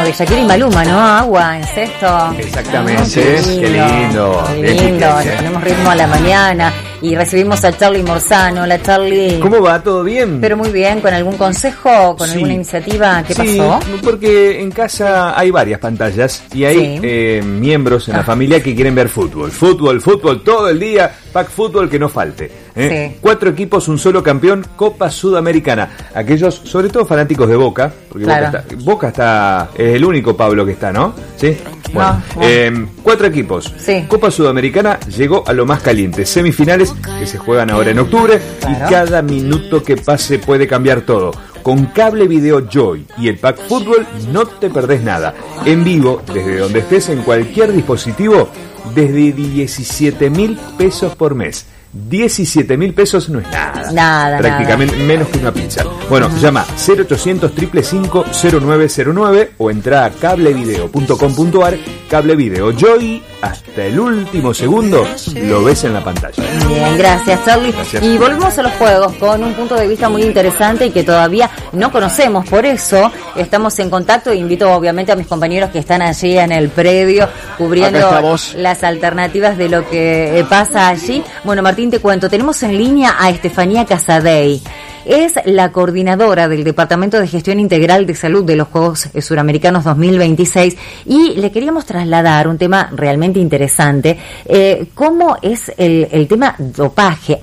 de Shakira y Maluma, ¿no? Agua en sexto. Exactamente, qué lindo. Qué lindo, le ponemos ritmo a la mañana. Y recibimos a Charly Morzano. Hola, Charly. ¿Cómo va? ¿Todo bien? Pero muy bien, ¿con algún consejo? ¿Con alguna iniciativa? ¿Qué pasó? Sí, porque en casa hay varias pantallas y hay miembros en la familia que quieren ver fútbol. Fútbol, todo el día, pack fútbol que no falte. 4 equipos, un solo campeón, Copa Sudamericana. Aquellos, sobre todo fanáticos de Boca, porque claro. Boca está, es el único Pablo que está, ¿no? Sí. Bueno, 4 equipos. Sí. Copa Sudamericana llegó a lo más caliente. Semifinales que se juegan ahora en octubre, claro. Y cada minuto que pase puede cambiar todo. Con Cable Video Joy y el Pack Fútbol no te perdés nada. En vivo, desde donde estés, en cualquier dispositivo, desde 17.000 pesos por mes. 17.000 pesos no es nada. Prácticamente menos que una pizza. Bueno, llama 0800 555 0909 o entra a cablevideo.com.ar. Cable Video Joy, hasta el último segundo lo ves en la pantalla. Bien, gracias, Charly. Gracias. Y volvemos a los juegos con un punto de vista muy interesante y que todavía no conocemos. Por eso estamos en contacto e invito obviamente a mis compañeros que están allí en el predio cubriendo las alternativas de lo que pasa allí. Bueno, Martín, te cuento, tenemos en línea a Estefanía Casadei. Es la coordinadora del Departamento de Gestión Integral de Salud de los Juegos Suramericanos 2026 y le queríamos trasladar un tema realmente interesante. ¿Cómo es el tema dopaje,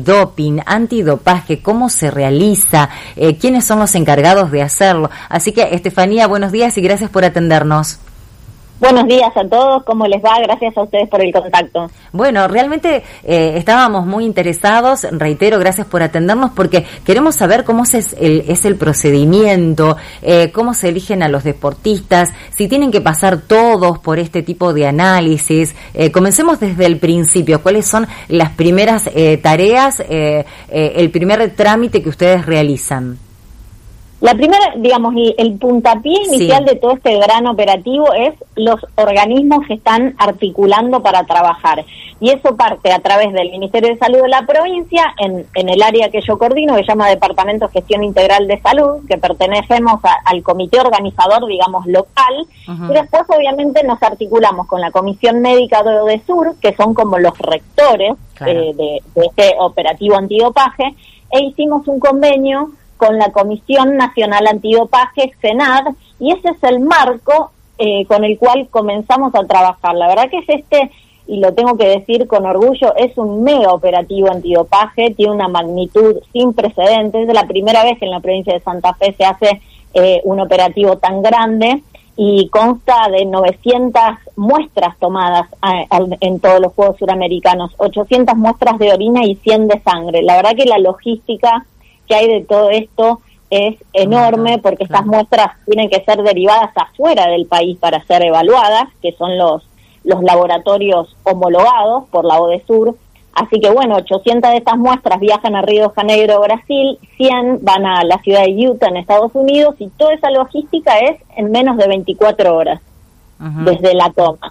antidopaje? ¿Cómo se realiza? ¿Quiénes son los encargados de hacerlo? Así que, Estefanía, buenos días y gracias por atendernos. Buenos días a todos, ¿cómo les va? Gracias a ustedes por el contacto. Bueno, realmente estábamos muy interesados, reitero, gracias por atendernos, porque queremos saber cómo es el procedimiento, cómo se eligen a los deportistas, si tienen que pasar todos por este tipo de análisis. Comencemos desde el principio, ¿cuáles son las primeras tareas, el primer trámite que ustedes realizan? La primera, digamos, el puntapié inicial de todo este gran operativo es los organismos que están articulando para trabajar. Y eso parte a través del Ministerio de Salud de la provincia, en el área que yo coordino, que se llama Departamento de Gestión Integral de Salud, que pertenecemos al comité organizador, digamos, local. Y después, obviamente, nos articulamos con la Comisión Médica de ODESUR, que son como los rectores de este operativo antidopaje, e hicimos un convenio con la Comisión Nacional Antidopaje, CENAD, y ese es el marco con el cual comenzamos a trabajar. La verdad que es y lo tengo que decir con orgullo, es un mega operativo antidopaje, tiene una magnitud sin precedentes, es la primera vez que en la provincia de Santa Fe se hace un operativo tan grande, y consta de 900 muestras tomadas en todos los Juegos Suramericanos, 800 muestras de orina y 100 de sangre. La verdad que la logística que hay de todo esto es enorme, porque estas muestras tienen que ser derivadas afuera del país para ser evaluadas, que son los laboratorios homologados por la ODESUR. Así que bueno, 800 de estas muestras viajan a Río de Janeiro, Brasil, 100 van a la ciudad de Utah, en Estados Unidos, y toda esa logística es en menos de 24 horas desde la toma.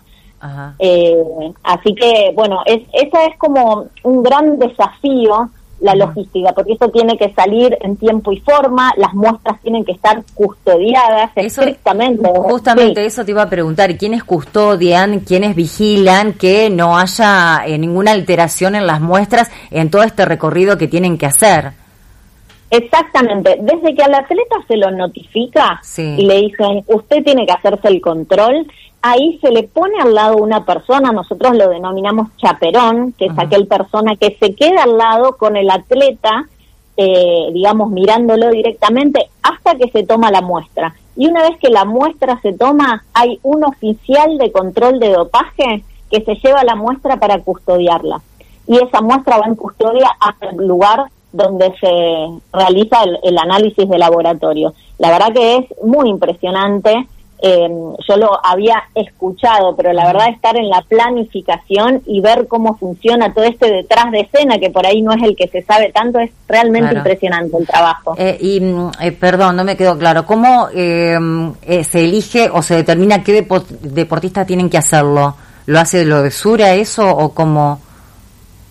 Así que bueno, esa es como un gran desafío, la logística, porque eso tiene que salir en tiempo y forma, las muestras tienen que estar custodiadas estrictamente. Justamente eso te iba a preguntar, ¿quiénes custodian, quiénes vigilan que no haya ninguna alteración en las muestras en todo este recorrido que tienen que hacer? Exactamente, desde que al atleta se lo notifica y le dicen, usted tiene que hacerse el control, ahí se le pone al lado una persona, nosotros lo denominamos chaperón, que es aquel persona que se queda al lado con el atleta, digamos, mirándolo directamente hasta que se toma la muestra. Y una vez que la muestra se toma, hay un oficial de control de dopaje que se lleva la muestra para custodiarla. Y esa muestra va en custodia hasta el lugar donde se realiza el análisis de laboratorio. La verdad que es muy impresionante. Yo lo había escuchado, pero la verdad estar en la planificación y ver cómo funciona todo este detrás de escena, que por ahí no es el que se sabe tanto, es realmente impresionante el trabajo. Perdón, no me quedó claro, ¿cómo se elige o se determina qué deportistas tienen que hacerlo? ¿Lo hace lo de Sura eso o cómo?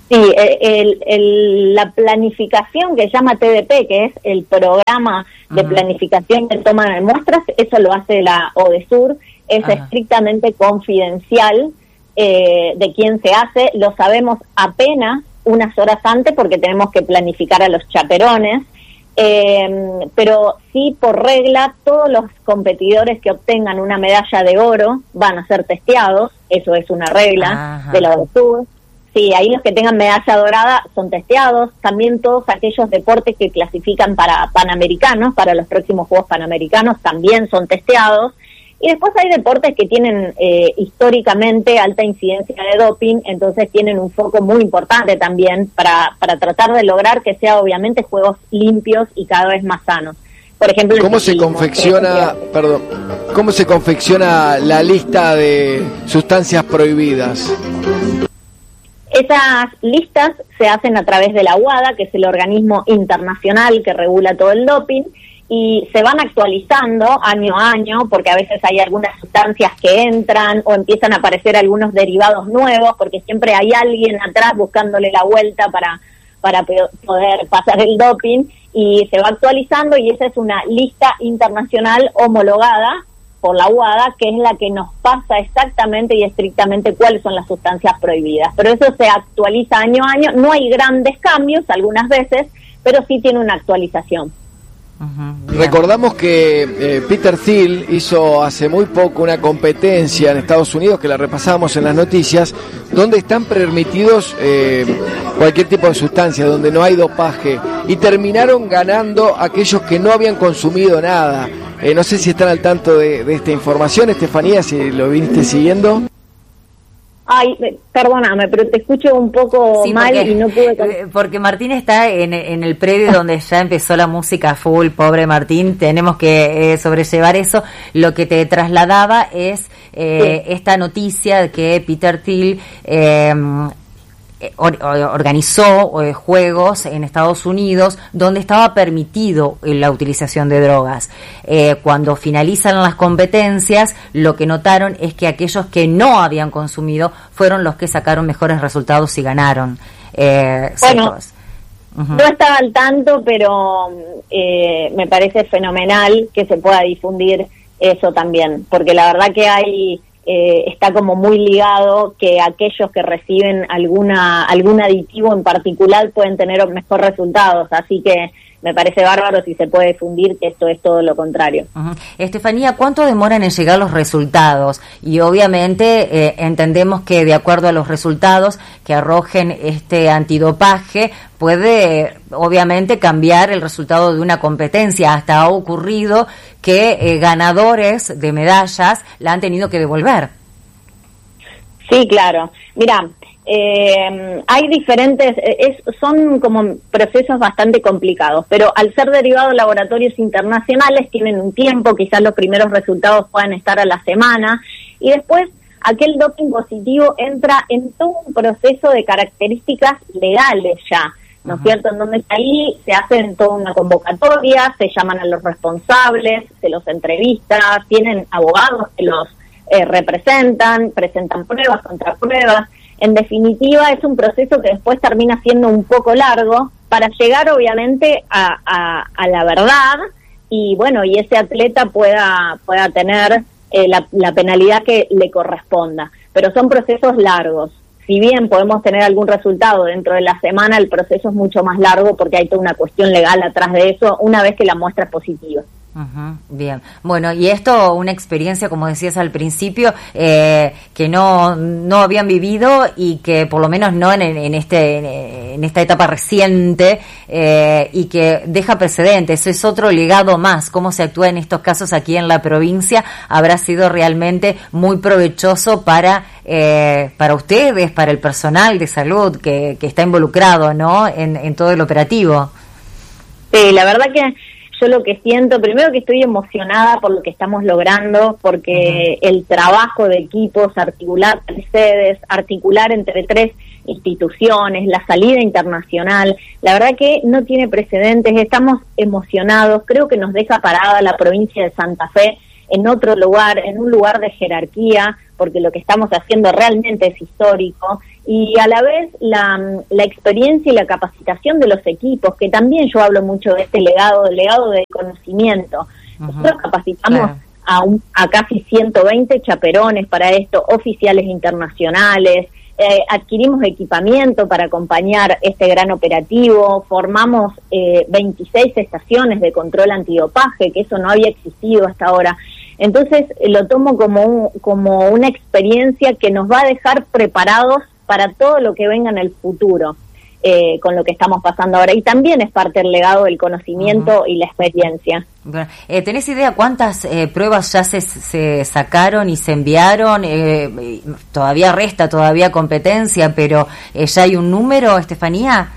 Sí, la planificación que llama TDP, que es el programa de planificación de toma de muestras, eso lo hace la ODESUR, es estrictamente confidencial de quién se hace, lo sabemos apenas unas horas antes porque tenemos que planificar a los chaperones, pero sí, por regla, todos los competidores que obtengan una medalla de oro van a ser testeados, eso es una regla de la ODESUR. Sí, ahí los que tengan medalla dorada son testeados, también todos aquellos deportes que clasifican para panamericanos, para los próximos Juegos Panamericanos, también son testeados. Y después hay deportes que tienen históricamente alta incidencia de doping, entonces tienen un foco muy importante también para tratar de lograr que sea obviamente juegos limpios y cada vez más sanos. Por ejemplo, ¿cómo se confecciona la lista de sustancias prohibidas? Esas listas se hacen a través de la WADA, que es el organismo internacional que regula todo el doping, y se van actualizando año a año, porque a veces hay algunas sustancias que entran o empiezan a aparecer algunos derivados nuevos, porque siempre hay alguien atrás buscándole la vuelta para poder pasar el doping, y se va actualizando, y esa es una lista internacional homologada por la WADA, que es la que nos pasa exactamente y estrictamente cuáles son las sustancias prohibidas. Pero eso se actualiza año a año, no hay grandes cambios algunas veces, pero sí tiene una actualización. Recordamos que Peter Thiel hizo hace muy poco una competencia en Estados Unidos, que la repasamos en las noticias, donde están permitidos cualquier tipo de sustancia, donde no hay dopaje, y terminaron ganando aquellos que no habían consumido nada. No sé si están al tanto de esta información, Estefanía, si lo viniste siguiendo. Ay, perdóname, pero te escucho un poco mal y no pude... Porque Martín está en el predio donde ya empezó la música full, pobre Martín, tenemos que sobrellevar eso. Lo que te trasladaba es esta noticia que Peter Thiel organizó juegos en Estados Unidos donde estaba permitido la utilización de drogas. Cuando finalizan las competencias, lo que notaron es que aquellos que no habían consumido fueron los que sacaron mejores resultados y ganaron. Bueno, no estaba al tanto, pero me parece fenomenal que se pueda difundir eso también, porque la verdad que hay... está como muy ligado que aquellos que reciben algún aditivo en particular pueden tener mejores resultados, así que me parece bárbaro si se puede difundir que esto es todo lo contrario. Estefanía, ¿cuánto demoran en llegar los resultados? Y obviamente entendemos que de acuerdo a los resultados que arrojen este antidopaje puede obviamente cambiar el resultado de una competencia. Hasta ha ocurrido que ganadores de medallas la han tenido que devolver. Sí, claro. Mira, hay diferentes, son como procesos bastante complicados, pero al ser derivados de laboratorios internacionales tienen un tiempo, quizás los primeros resultados puedan estar a la semana, y después aquel doping positivo entra en todo un proceso de características legales ya, ¿no es cierto? En donde ahí se hacen toda una convocatoria, se llaman a los responsables, se los entrevista, tienen abogados que los representan, presentan pruebas, contrapruebas. En definitiva, es un proceso que después termina siendo un poco largo para llegar, obviamente, a la verdad y, bueno, y ese atleta pueda tener la penalidad que le corresponda. Pero son procesos largos. Si bien podemos tener algún resultado dentro de la semana, el proceso es mucho más largo porque hay toda una cuestión legal atrás de eso una vez que la muestra es positiva. Bien, bueno, y esto una experiencia, como decías al principio, que no habían vivido y que por lo menos no en esta etapa reciente, y que deja precedentes. Es otro legado más. Cómo se actúa en estos casos aquí en la provincia habrá sido realmente muy provechoso para ustedes, para el personal de salud que está involucrado, ¿no? En todo el operativo. Sí, la verdad que yo lo que siento, primero que estoy emocionada por lo que estamos logrando, porque el trabajo de equipos, articular 3 sedes, articular entre 3 instituciones, la salida internacional, la verdad que no tiene precedentes, estamos emocionados, creo que nos deja parada la provincia de Santa Fe en otro lugar, en un lugar de jerarquía, porque lo que estamos haciendo realmente es histórico, y a la vez la experiencia y la capacitación de los equipos, que también yo hablo mucho de este legado de conocimiento. Nosotros capacitamos a casi 120 chaperones para esto, oficiales internacionales, adquirimos equipamiento para acompañar este gran operativo, formamos 26 estaciones de control antidopaje, que eso no había existido hasta ahora. Entonces lo tomo como una experiencia que nos va a dejar preparados para todo lo que venga en el futuro, con lo que estamos pasando ahora. Y también es parte del legado del conocimiento y la experiencia. Bueno, ¿tenés idea cuántas pruebas ya se sacaron y se enviaron? Todavía resta competencia, pero ¿ya hay un número, Estefanía?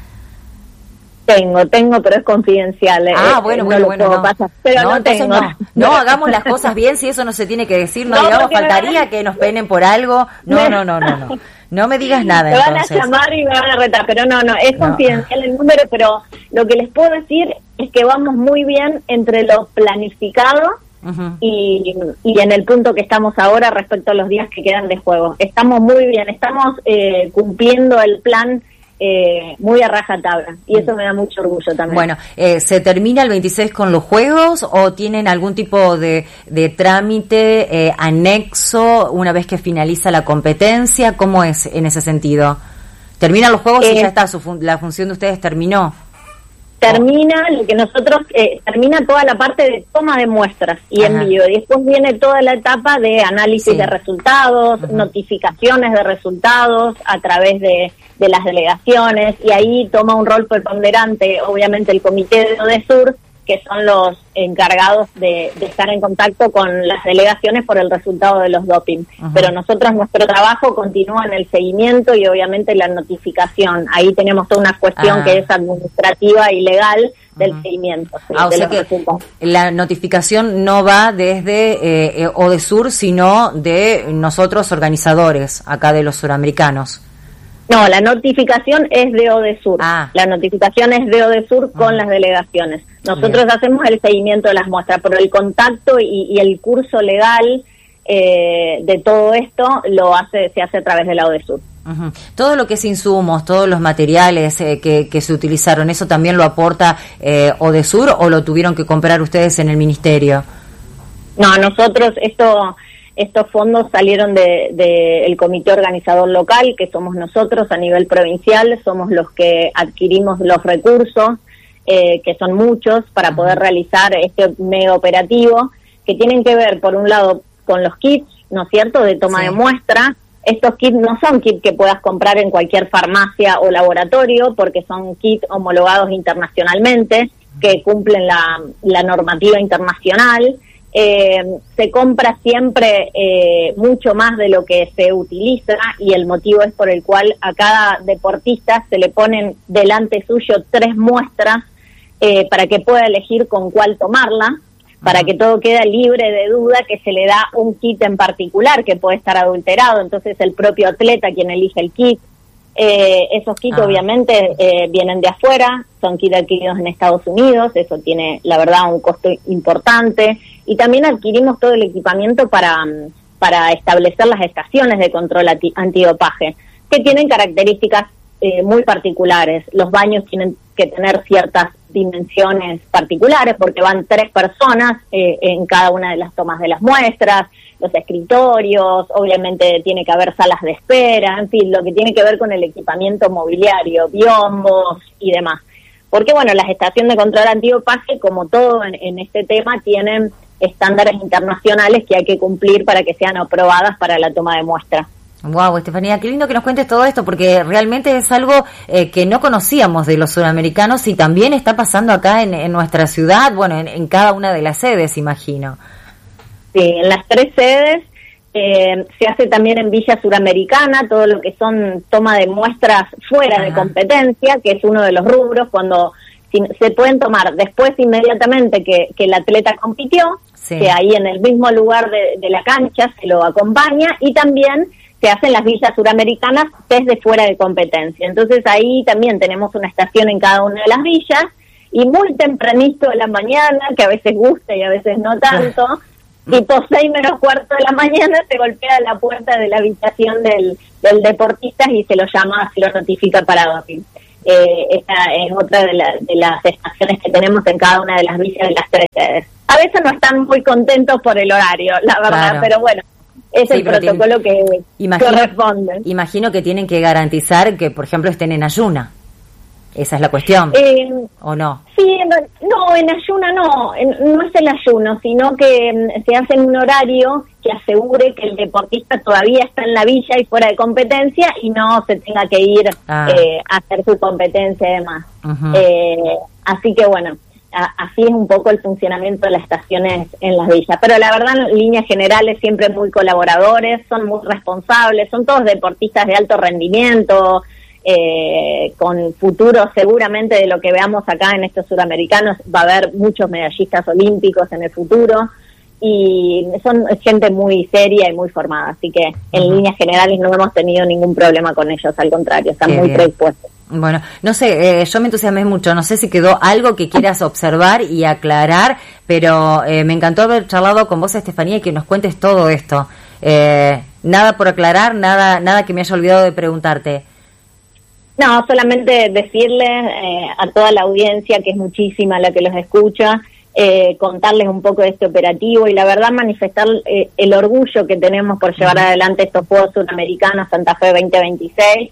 Tengo, pero es confidencial. Bueno. Pasar, pero no tengo. No, hagamos las cosas bien, si eso no se tiene que decir, no digamos, faltaría que nos penen por algo. No. No me digas nada, entonces. Me van a llamar y me van a retar, pero no, es confidencial el número, pero lo que les puedo decir es que vamos muy bien entre lo planificado y en el punto que estamos ahora respecto a los días que quedan de juego. Estamos muy bien, estamos cumpliendo el plan muy a rajatabla, y eso me da mucho orgullo también. Bueno, ¿se termina el 26 con los juegos o tienen algún tipo de trámite anexo una vez que finaliza la competencia? ¿Cómo es en ese sentido? ¿Terminan los juegos y ya está, la función de ustedes terminó? Termina lo que nosotros, termina toda la parte de toma de muestras y envío, y después viene toda la etapa de análisis de resultados, notificaciones de resultados a través de las delegaciones, y ahí toma un rol preponderante, obviamente, el comité de ODESUR, que son los encargados de estar en contacto con las delegaciones por el resultado de los doping. Pero nosotros, nuestro trabajo continúa en el seguimiento y obviamente la notificación. Ahí tenemos toda una cuestión que es administrativa y legal del seguimiento. O sea que la notificación no va desde ODESUR, sino de nosotros organizadores, acá de los suramericanos. No, la notificación es de ODESUR. La notificación es de ODESUR con las delegaciones. Nosotros hacemos el seguimiento de las muestras, pero el contacto y el curso legal de todo esto se hace a través de la ODESUR. Todo lo que es insumos, todos los materiales que se utilizaron, ¿eso también lo aporta ODESUR o lo tuvieron que comprar ustedes en el ministerio? No, nosotros estos fondos salieron del comité organizador local, que somos nosotros a nivel provincial, somos los que adquirimos los recursos, que son muchos, para poder realizar este mega operativo, que tienen que ver, por un lado, con los kits, ¿no es cierto?, de toma de muestra. Estos kits no son kits que puedas comprar en cualquier farmacia o laboratorio, porque son kits homologados internacionalmente, que cumplen la normativa internacional. Se compra siempre mucho más de lo que se utiliza, y el motivo es por el cual a cada deportista se le ponen delante suyo 3 muestras para que pueda elegir con cuál tomarla, para que todo quede libre de duda, que se le da un kit en particular que puede estar adulterado, entonces el propio atleta quien elige el kit. Esos kits obviamente vienen de afuera, son kits adquiridos en Estados Unidos, eso tiene la verdad un costo importante, y también adquirimos todo el equipamiento para establecer las estaciones de control antidopaje, que tienen características muy particulares. Los baños tienen que tener ciertas dimensiones particulares porque van 3 personas en cada una de las tomas de las muestras. Los escritorios, obviamente tiene que haber salas de espera, en fin, lo que tiene que ver con el equipamiento mobiliario, biombos y demás. Porque bueno, las estaciones de control antidopaje, como todo en este tema, tienen estándares internacionales que hay que cumplir para que sean aprobadas para la toma de muestra. Wow, Estefanía, qué lindo que nos cuentes todo esto, porque realmente es algo que no conocíamos de los suramericanos y también está pasando acá en nuestra ciudad, bueno, en cada una de las sedes, imagino. Sí, en las 3 sedes se hace también en Villa Suramericana, todo lo que son toma de muestras fuera de competencia, que es uno de los rubros, cuando se pueden tomar después inmediatamente que el atleta compitió, que ahí en el mismo lugar de la cancha se lo acompaña, y también se hacen las villas suramericanas desde fuera de competencia. Entonces ahí también tenemos una estación en cada una de las villas, y muy tempranito de la mañana, que a veces gusta y a veces no tanto, tipo 6 menos cuarto de la mañana, se golpea la puerta de la habitación del deportista y se lo llama, se lo notifica para dormir. Esta es otra de las estaciones que tenemos en cada una de las villas de las 3 sedes. A veces no están muy contentos por el horario, la verdad, claro. Pero bueno, es el protocolo que corresponde. Imagino que tienen que garantizar que, por ejemplo, estén en ayuna. Esa es la cuestión, ¿o no? Sí, no, en ayuna no es el ayuno, sino que se hace en un horario que asegure que el deportista todavía está en la villa y fuera de competencia y no se tenga que ir a hacer su competencia y demás. Uh-huh. Así que bueno, así es un poco el funcionamiento de las estaciones en las villas. Pero la verdad, en líneas generales, siempre muy colaboradores, son muy responsables, son todos deportistas de alto rendimiento, con futuro seguramente de lo que veamos acá en estos suramericanos. Va a haber muchos medallistas olímpicos en el futuro y son gente muy seria y muy formada, así que en líneas generales no hemos tenido ningún problema con ellos, al contrario, están muy predispuestos. Bueno, no sé, yo me entusiasmé mucho, no sé si quedó algo que quieras observar y aclarar, pero me encantó haber charlado con vos, Estefanía, y que nos cuentes todo esto. Nada por aclarar, nada que me haya olvidado de preguntarte. No, solamente decirles a toda la audiencia, que es muchísima la que los escucha, contarles un poco de este operativo y la verdad manifestar el orgullo que tenemos por llevar adelante estos Juegos Suramericanos Santa Fe 2026.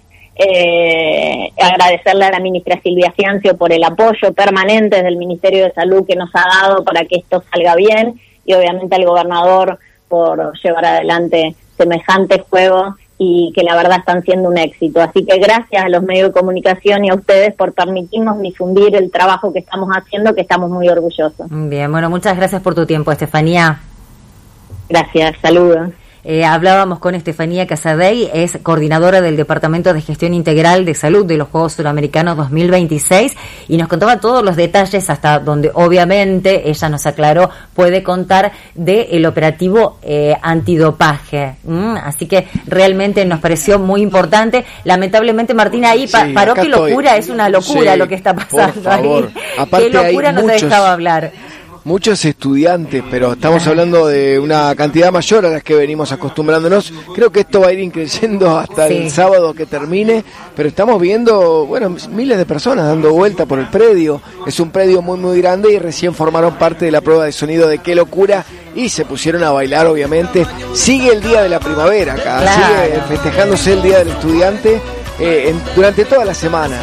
Agradecerle a la ministra Silvia Ciancio por el apoyo permanente del Ministerio de Salud que nos ha dado para que esto salga bien y obviamente al gobernador por llevar adelante semejantes juegos y que la verdad están siendo un éxito. Así que gracias a los medios de comunicación y a ustedes por permitirnos difundir el trabajo que estamos haciendo, que estamos muy orgullosos. Bien, bueno, muchas gracias por tu tiempo, Estefanía. Gracias, saludos. Hablábamos con Estefanía Casadei, es coordinadora del Departamento de Gestión Integral de Salud de los Juegos Suramericanos 2026 y nos contaba todos los detalles hasta donde obviamente ella nos aclaró puede contar del operativo antidopaje. Así que realmente nos pareció muy importante. Lamentablemente, Martina, ahí paró. Qué locura, es una locura lo que está pasando ahí. Aparte, qué locura, no te dejaba hablar. Muchos estudiantes, pero estamos hablando de una cantidad mayor a las que venimos acostumbrándonos. Creo que esto va a ir creciendo hasta el sábado que termine, pero estamos viendo, bueno, miles de personas dando vuelta por el predio. Es un predio muy, muy grande y recién formaron parte de la prueba de sonido de Qué Locura y se pusieron a bailar, obviamente. Sigue el Día de la Primavera acá, sigue festejándose el Día del Estudiante durante toda la semana.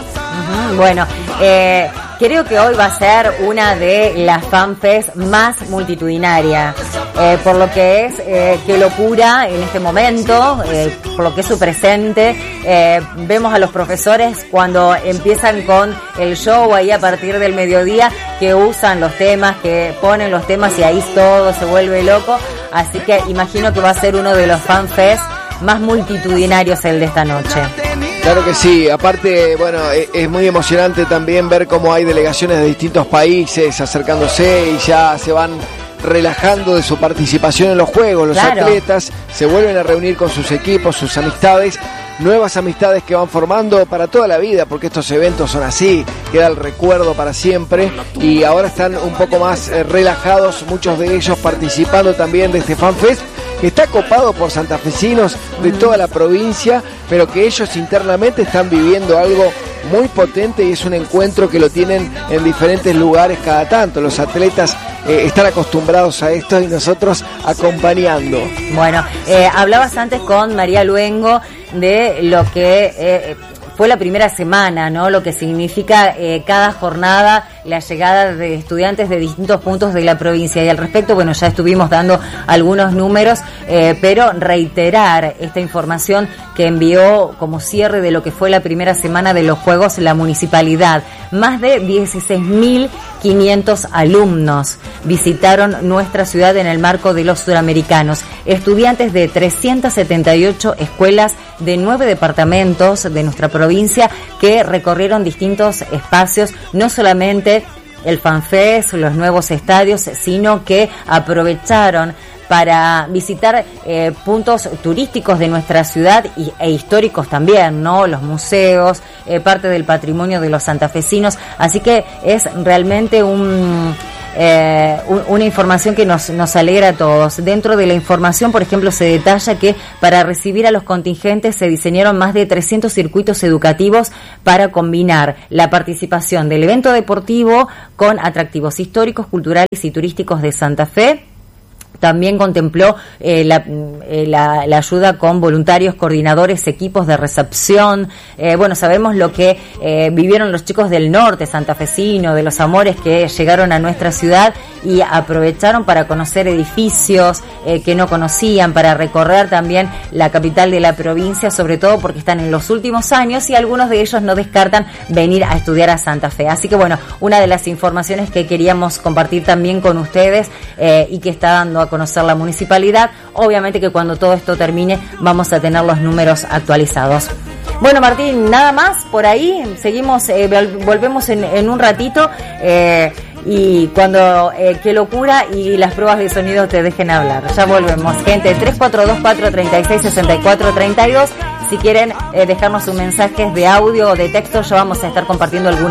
Bueno, creo que hoy va a ser una de las fanfest más multitudinarias, por lo que es Qué Locura en este momento, por lo que es su presente. Vemos a los profesores cuando empiezan con el show ahí a partir del mediodía, que usan los temas, que ponen los temas y ahí todo se vuelve loco. Así que imagino que va a ser uno de los fanfest más multitudinarios el de esta noche. Claro que sí, aparte, bueno, es muy emocionante también ver cómo hay delegaciones de distintos países acercándose y ya se van relajando de su participación en los juegos. Los atletas se vuelven a reunir con sus equipos, sus amistades, nuevas amistades que van formando para toda la vida, porque estos eventos son así, queda el recuerdo para siempre, y ahora están un poco más relajados, muchos de ellos participando también de este FanFest, que está copado por santafesinos de toda la provincia, pero que ellos internamente están viviendo algo muy potente y es un encuentro que lo tienen en diferentes lugares cada tanto. Los atletas están acostumbrados a esto y nosotros acompañando. Bueno, hablabas antes con María Luengo de lo que fue la primera semana, ¿no? Lo que significa cada jornada, la llegada de estudiantes de distintos puntos de la provincia. Y al respecto, bueno, ya estuvimos dando algunos números, pero reiterar esta información que envió como cierre de lo que fue la primera semana de los Juegos la municipalidad. Más de 16.500 alumnos visitaron nuestra ciudad en el marco de los Suramericanos. Estudiantes de 378 escuelas de 9 departamentos de nuestra provincia que recorrieron distintos espacios, no solamente el FanFest, los nuevos estadios, sino que aprovecharon para visitar puntos turísticos de nuestra ciudad e históricos también, ¿no? Los museos, parte del patrimonio de los santafesinos. Así que es realmente una información que nos alegra a todos. Dentro de la información, por ejemplo, se detalla que para recibir a los contingentes se diseñaron más de 300 circuitos educativos para combinar la participación del evento deportivo con atractivos históricos, culturales y turísticos de Santa Fe. También contempló la ayuda con voluntarios, coordinadores, equipos de recepción. Bueno, sabemos lo que vivieron los chicos del norte santafesino, de los amores que llegaron a nuestra ciudad y aprovecharon para conocer edificios que no conocían, para recorrer también la capital de la provincia, sobre todo porque están en los últimos años y algunos de ellos no descartan venir a estudiar a Santa Fe. Así que bueno, una de las informaciones que queríamos compartir también con ustedes y que está dando a conocer la municipalidad. Obviamente que cuando todo esto termine vamos a tener los números actualizados. Bueno, Martín, nada más por ahí. Seguimos, volvemos en un ratito y cuando Qué Locura y las pruebas de sonido te dejen hablar. Ya volvemos, gente. 3424366432. Si quieren dejarnos sus mensajes de audio o de texto, ya vamos a estar compartiendo algunos